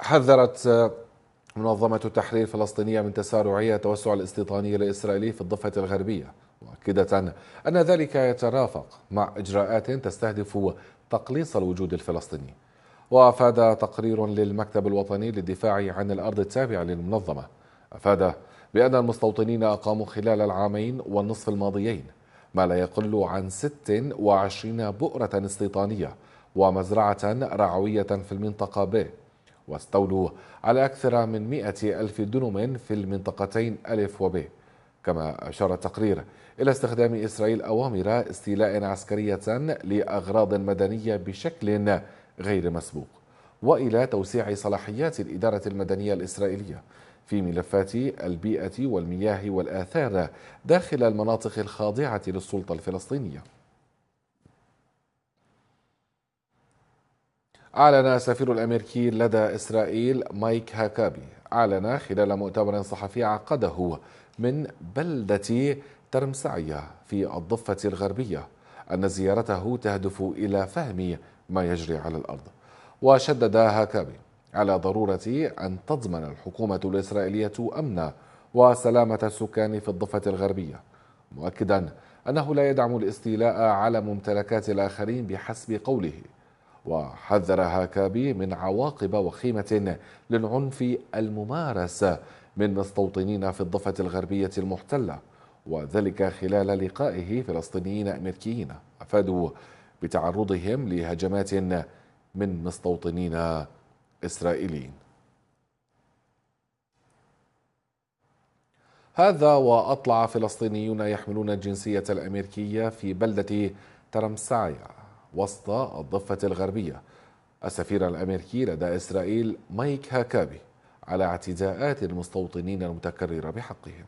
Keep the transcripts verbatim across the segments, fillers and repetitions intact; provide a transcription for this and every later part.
حذرت منظمة التحرير الفلسطينية من تسارعية التوسع الاستيطاني الإسرائيلي في الضفة الغربية، مؤكدة أن ذلك يترافق مع إجراءات تستهدف تقليص الوجود الفلسطيني. وأفاد تقرير للمكتب الوطني للدفاع عن الأرض التابع للمنظمة أفاد بأن المستوطنين أقاموا خلال العامين والنصف الماضيين ما لا يقل عن ست وعشرين بؤرة استيطانية ومزرعة رعوية في المنطقة ب، واستولوا على أكثر من مئة ألف دنم في المنطقتين ألف وب. كما أشار التقرير إلى استخدام إسرائيل أوامر استيلاء عسكرية لأغراض مدنية بشكل غير مسبوق، وإلى توسيع صلاحيات الإدارة المدنية الإسرائيلية في ملفات البيئة والمياه والآثار داخل المناطق الخاضعة للسلطة الفلسطينية. أعلن السفير الأمريكي لدى إسرائيل مايك هاكابي أعلن خلال مؤتمر صحفي عقده من بلدة ترمسعية في الضفة الغربية أن زيارته تهدف إلى فهم ما يجري على الأرض. وشدد هاكابي على ضرورة أن تضمن الحكومة الإسرائيلية أمن وسلامة السكان في الضفة الغربية، مؤكدا أنه لا يدعم الاستيلاء على ممتلكات الآخرين بحسب قوله. وحذر هاكابي من عواقب وخيمة للعنف الممارس من مستوطنين في الضفة الغربية المحتلة، وذلك خلال لقائه فلسطينيين أمريكيين أفادوا بتعرضهم لهجمات من مستوطنين إسرائيليين. هذا وأطلع فلسطينيون يحملون الجنسية الأمريكية في بلدة ترمسعية وسط الضفة الغربية السفير الأمريكي لدى إسرائيل مايك هاكابي على اعتداءات المستوطنين المتكررة بحقهم.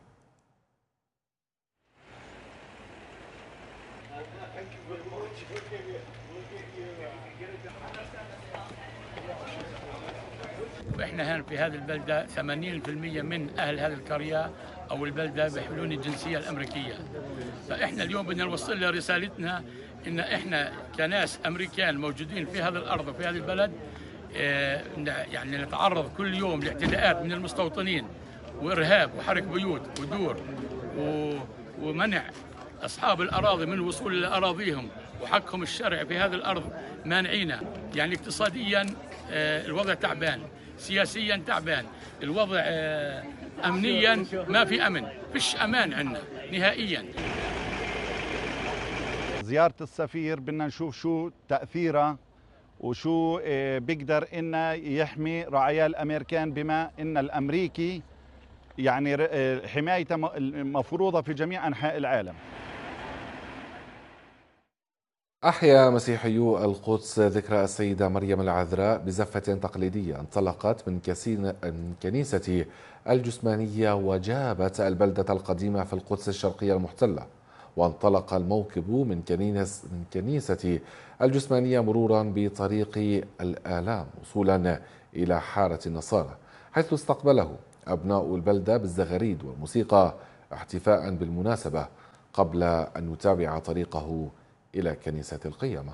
واحنا هنا في هذه البلده ثمانين بالمئة من اهل هذه القريه او البلده بيحملون الجنسيه الامريكيه، فاحنا اليوم بدنا نوصل له رسالتنا ان احنا كناس امريكان موجودين في هذه الارض وفي هذه البلد يعني نتعرض كل يوم لاعتداءات من المستوطنين وارهاب وحرق بيوت ودور ومنع اصحاب الاراضي من الوصول الى اراضيهم وحقهم الشرعي في هذه الارض مانعينا. يعني اقتصاديا الوضع تعبان، سياسيا تعبان، الوضع امنيا ما في امن، فيش امان عندنا نهائيا. زيارة السفير بدنا نشوف شو تأثيرها وشو بيقدر إنه يحمي رعايا الأمريكان، بما إن الأمريكي يعني حمايته مفروضة في جميع أنحاء العالم. أحيا مسيحيو القدس ذكرى السيدة مريم العذراء بزفة تقليدية انطلقت من كنيسة الجثمانية وجابت البلدة القديمة في القدس الشرقية المحتلة، وانطلق الموكب من كنيسة الجثمانية مرورا بطريق الآلام وصولا إلى حارة النصارى، حيث استقبله أبناء البلدة بالزغاريد والموسيقى احتفاء بالمناسبة، قبل أن نتابع طريقه إلى كنيسة القيامة.